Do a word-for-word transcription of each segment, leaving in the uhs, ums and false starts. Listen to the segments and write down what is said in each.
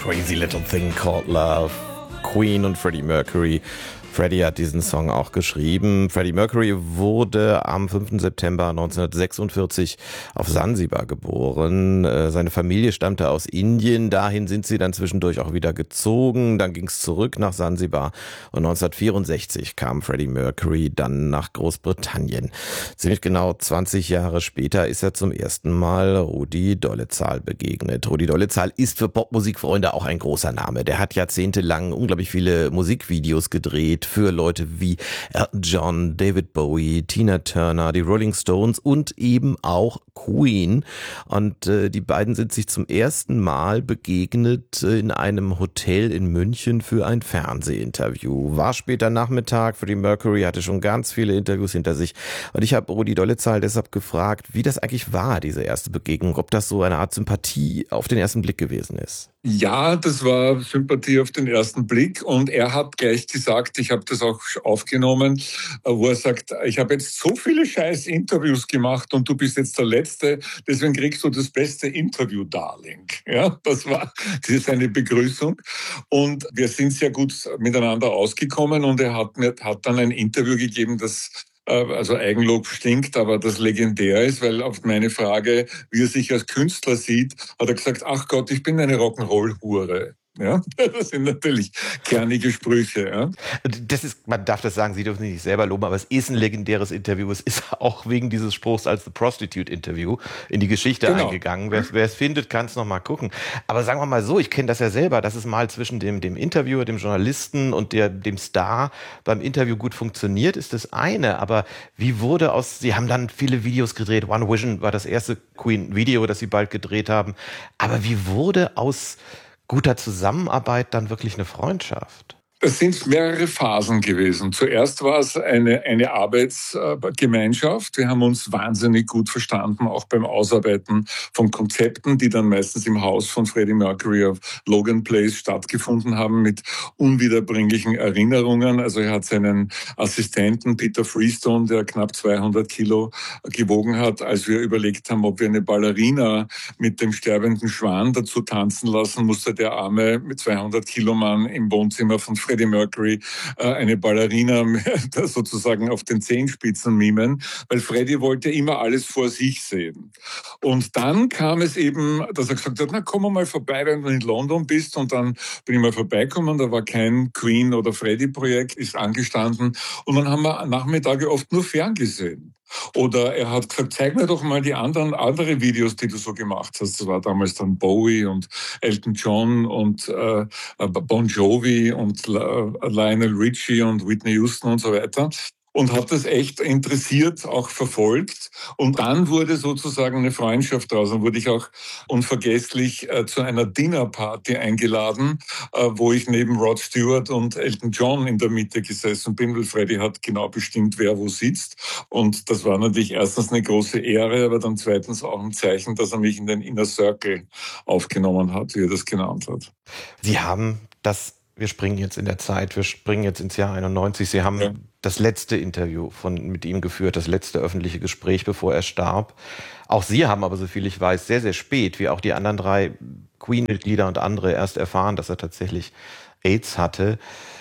Crazy Little Thing Called Love. Queen und Freddie Mercury. Freddie hat diesen Song auch geschrieben. Freddie Mercury wurde am fünften September neunzehnhundertsechsundvierzig auf Sansibar geboren. Seine Familie stammte aus Indien. Dahin sind sie dann zwischendurch auch wieder gezogen. Dann ging es zurück nach Sansibar. Und neunzehnhundertvierundsechzig kam Freddie Mercury dann nach Großbritannien. Ziemlich genau zwanzig Jahre später ist er zum ersten Mal Rudi Dolezal begegnet. Rudi Dolezal ist für Popmusikfreunde auch ein großer Name. Der hat jahrzehntelang unglaublich viele Musikvideos gedreht für Leute wie Elton John, David Bowie, Tina Turner, die Rolling Stones und eben auch Queen. Und äh, die beiden sind sich zum ersten Mal begegnet in einem Hotel in München für ein Fernsehinterview. War später Nachmittag, Freddie Mercury hatte schon ganz viele Interviews hinter sich. Und ich habe Rudi Dolezal deshalb gefragt, wie das eigentlich war, diese erste Begegnung, ob das so eine Art Sympathie auf den ersten Blick gewesen ist. Ja, das war Sympathie auf den ersten Blick und er hat gleich gesagt, ich habe das auch aufgenommen, wo er sagt, ich habe jetzt so viele scheiß Interviews gemacht und du bist jetzt der Letzte, deswegen kriegst du das beste Interview, Darling. Ja, das war das ist seine Begrüßung und wir sind sehr gut miteinander ausgekommen und er hat mir hat dann ein Interview gegeben, das also Eigenlob stinkt, aber das legendär ist, weil auf meine Frage, wie er sich als Künstler sieht, hat er gesagt, ach Gott, ich bin eine Rock'n'Roll-Hure. Ja, das sind natürlich kernige Sprüche. Ja. Das ist, man darf das sagen, Sie dürfen sich nicht selber loben, aber es ist ein legendäres Interview. Es ist auch wegen dieses Spruchs als The Prostitute-Interview in die Geschichte genau. eingegangen. Wer, wer es findet, kann es noch mal gucken. Aber sagen wir mal so, ich kenne das ja selber, dass es mal zwischen dem, dem Interviewer, dem Journalisten und der, dem Star beim Interview gut funktioniert, ist das eine. Aber wie wurde aus, Sie haben dann viele Videos gedreht, One Vision war das erste Queen-Video, das Sie bald gedreht haben. Aber wie wurde aus guter Zusammenarbeit dann wirklich eine Freundschaft? Es sind mehrere Phasen gewesen. Zuerst war es eine, eine Arbeitsgemeinschaft. Wir haben uns wahnsinnig gut verstanden, auch beim Ausarbeiten von Konzepten, die dann meistens im Haus von Freddie Mercury auf Logan Place stattgefunden haben, mit unwiederbringlichen Erinnerungen. Also er hat seinen Assistenten Peter Freestone, der knapp zweihundert Kilo gewogen hat, als wir überlegt haben, ob wir eine Ballerina mit dem sterbenden Schwan dazu tanzen lassen, musste der arme mit zweihundert Kilo Mann im Wohnzimmer von Freddie Freddie Mercury äh, eine Ballerina sozusagen auf den Zehenspitzen mimen, weil Freddie wollte immer alles vor sich sehen. Und dann kam es eben, dass er gesagt hat, na komm mal vorbei, wenn du in London bist. Und dann bin ich mal vorbeigekommen, da war kein Queen- oder Freddie-Projekt, ist angestanden. Und dann haben wir Nachmittage oft nur ferngesehen. Oder er hat gesagt, zeig mir doch mal die anderen andere Videos, die du so gemacht hast. Das war damals dann Bowie und Elton John und äh, Bon Jovi und Lionel Richie und Whitney Houston und so weiter. Und hat das echt interessiert auch verfolgt. Und dann wurde sozusagen eine Freundschaft draus. Und wurde ich auch unvergesslich äh, zu einer Dinnerparty eingeladen, äh, wo ich neben Rod Stewart und Elton John in der Mitte gesessen bin, weil Freddie hat genau bestimmt, wer wo sitzt. Und das war natürlich erstens eine große Ehre, aber dann zweitens auch ein Zeichen, dass er mich in den Inner Circle aufgenommen hat, wie er das genannt hat. Sie haben das Wir springen jetzt in der Zeit, wir springen jetzt ins Jahr einundneunzig. Sie haben ja. das letzte Interview von, mit ihm geführt, das letzte öffentliche Gespräch, bevor er starb. Auch Sie haben aber, soviel ich weiß, sehr, sehr spät, wie auch die anderen drei Queen-Mitglieder und andere, erst erfahren, dass er tatsächlich AIDS hatte.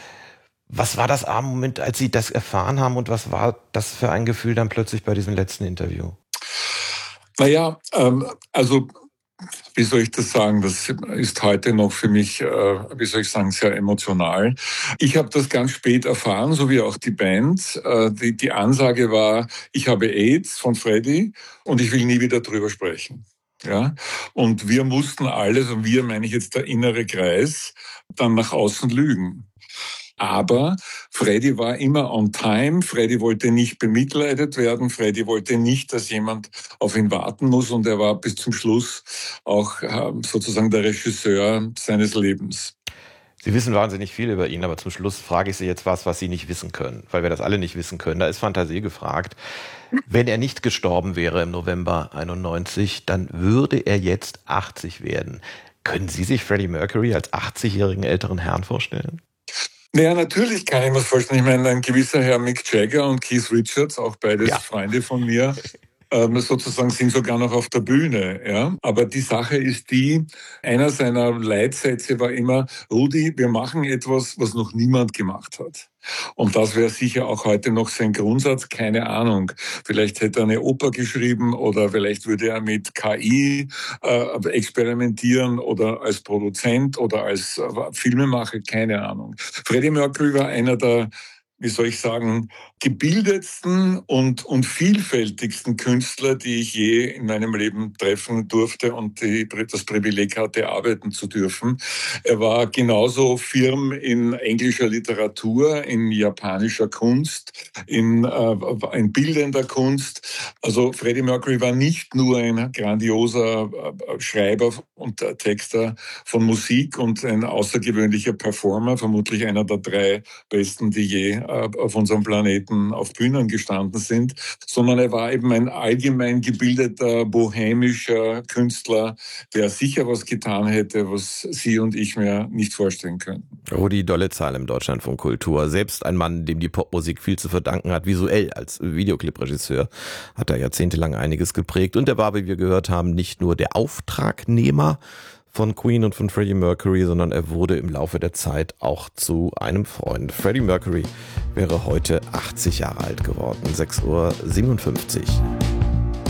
Was war das am Moment, als Sie das erfahren haben und was war das für ein Gefühl dann plötzlich bei diesem letzten Interview? Naja, ähm, also... Wie soll ich das sagen? Das ist heute noch für mich, äh, wie soll ich sagen, sehr emotional. Ich habe das ganz spät erfahren, so wie auch die Band. Äh, die, die Ansage war, ich habe AIDS von Freddie und ich will nie wieder drüber sprechen. Ja, und wir mussten alles, und wir meine ich jetzt der innere Kreis, dann nach außen lügen. Aber Freddie war immer on time. Freddie wollte nicht bemitleidet werden. Freddie wollte nicht, dass jemand auf ihn warten muss. Und er war bis zum Schluss auch sozusagen der Regisseur seines Lebens. Sie wissen wahnsinnig viel über ihn, aber zum Schluss frage ich Sie jetzt was, was Sie nicht wissen können, weil wir das alle nicht wissen können. Da ist Fantasie gefragt. Wenn er nicht gestorben wäre im November einundneunzig, dann würde er jetzt achtzig werden. Können Sie sich Freddie Mercury als achtzigjährigen älteren Herrn vorstellen? Naja, natürlich kann ich mir das vorstellen. Ich meine, ein gewisser Herr Mick Jagger und Keith Richards, auch beides ja. Freunde von mir, ähm, sozusagen sind sogar noch auf der Bühne. Ja? Aber die Sache ist die, einer seiner Leitsätze war immer, Rudi, wir machen etwas, was noch niemand gemacht hat. Und das wäre sicher auch heute noch sein Grundsatz, keine Ahnung. Vielleicht hätte er eine Oper geschrieben oder vielleicht würde er mit K I äh, experimentieren oder als Produzent oder als äh, Filmemacher, keine Ahnung. Freddie Mercury war einer der, wie soll ich sagen, gebildetsten und, und vielfältigsten Künstler, die ich je in meinem Leben treffen durfte und die, das Privileg hatte, arbeiten zu dürfen. Er war genauso firm in englischer Literatur, in japanischer Kunst, in, äh, in bildender Kunst. Also Freddie Mercury war nicht nur ein grandioser äh, Schreiber und äh, Texter von Musik und ein außergewöhnlicher Performer, vermutlich einer der drei besten, die je äh, auf unserem Planeten auf Bühnen gestanden sind, sondern er war eben ein allgemein gebildeter, bohämischer Künstler, der sicher was getan hätte, was Sie und ich mir nicht vorstellen können. Rudi Dollezahl im Deutschlandfunk Kultur. Selbst ein Mann, dem die Popmusik viel zu verdanken hat, visuell als Videoclip-Regisseur, hat er jahrzehntelang einiges geprägt. Und er war, wie wir gehört haben, nicht nur der Auftragnehmer von Queen und von Freddie Mercury, sondern er wurde im Laufe der Zeit auch zu einem Freund. Freddie Mercury wäre heute achtzig Jahre alt geworden, sechs Uhr siebenundfünfzig.